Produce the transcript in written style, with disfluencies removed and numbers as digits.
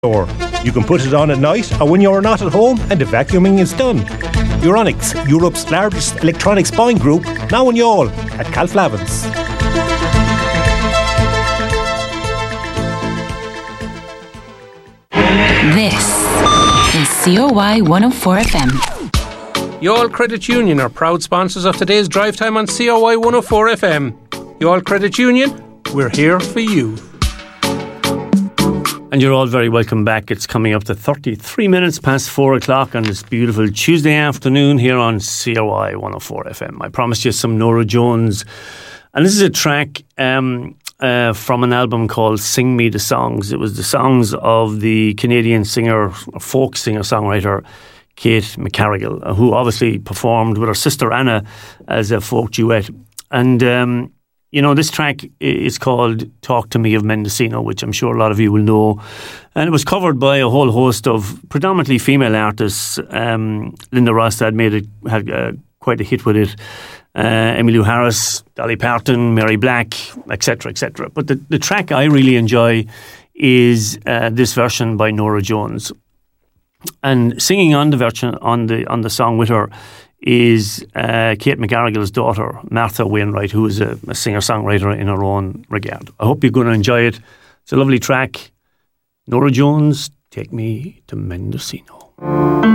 door. You can put it on at night or when you're not at home and the vacuuming is done. Euronics, Europe's largest electronics buying group, now in Youghal at Calflavins. This is COY 104 FM. Youghal Credit Union are proud sponsors of today's drive time on COY 104 FM. Youghal Credit Union, we're here for you. And you're all very welcome back. It's coming up to 33 minutes past 4 o'clock on this beautiful Tuesday afternoon here on COY 104 FM. I promised you some Norah Jones. And this is a track from an album called Sing Me the Songs. It was the songs of the Canadian singer, folk singer-songwriter Kate McCarrigal, who obviously performed with her sister Anna as a folk duet. And this track is called Talk to Me of Mendocino, which I'm sure a lot of you will know. And it was covered by a whole host of predominantly female artists. Linda Ronstadt had quite a hit with it. Emmylou Harris, Dolly Parton, Mary Black, etc., etc. But the track I really enjoy is this version by Norah Jones. And singing on the version on the song with her is Kate McGarrigal's daughter, Martha Wainwright, who is a singer-songwriter in her own regard. I hope you're going to enjoy it. It's a lovely track. Norah Jones, Take Me to Mendocino.